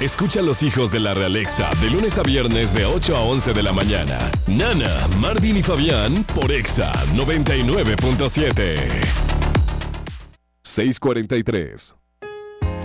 Escucha a los hijos de la Realexa de lunes a viernes de 8 a 11 de la mañana. Nana, Marvin y Fabián por Exa 99.7. 6:43.